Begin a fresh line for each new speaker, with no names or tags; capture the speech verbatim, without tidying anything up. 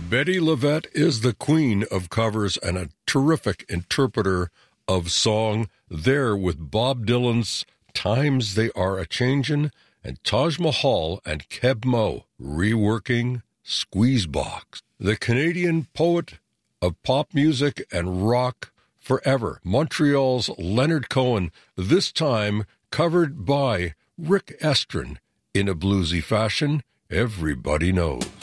Bettye LaVette is the queen of covers and a terrific interpreter of song, there with Bob Dylan's Times They Are A-Changin' and Taj Mahal and Keb Mo reworking Squeezebox. The Canadian poet of pop music and rock forever, Montreal's Leonard Cohen, this time covered by Rick Estrin in a bluesy fashion everybody knows.